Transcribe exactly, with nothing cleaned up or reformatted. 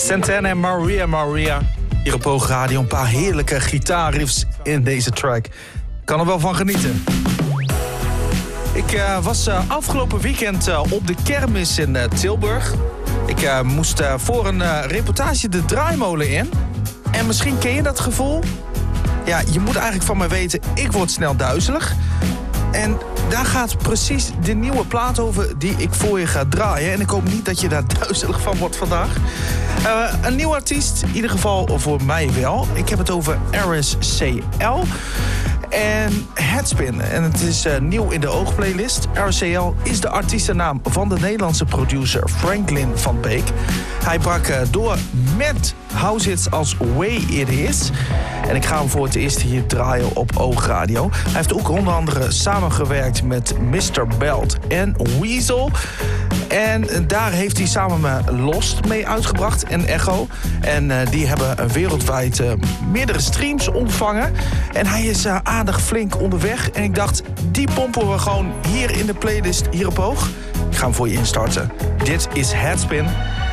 Santana en Maria Maria. Hier op Hoog Radio een paar heerlijke gitaarriffs in deze track. Kan er wel van genieten. Ik uh, was uh, afgelopen weekend uh, op de kermis in uh, Tilburg. Ik uh, moest uh, voor een uh, reportage de draaimolen in. En misschien ken je dat gevoel. Ja, je moet eigenlijk van mij weten, ik word snel duizelig. En daar gaat precies de nieuwe plaat over die ik voor je ga draaien. En ik hoop niet dat je daar duizelig van wordt vandaag. Uh, een nieuw artiest, in ieder geval voor mij wel. Ik heb het over R S C L en Headspin. En het is uh, nieuw in de oogplaylist. R S C L is de artiestennaam van de Nederlandse producer Franklin van Beek. Hij brak uh, door met househits als Way It Is. En ik ga hem voor het eerst hier draaien op Oogradio. Hij heeft ook onder andere samengewerkt met mister Belt en Weasel. En daar heeft hij samen met Lost mee uitgebracht en Echo. En uh, die hebben wereldwijd uh, meerdere streams ontvangen. En hij is uh, aardig flink onderweg. En ik dacht, die pompen we gewoon hier in de playlist hier op Hoog. Ik ga hem voor je instarten. Dit is Headspin.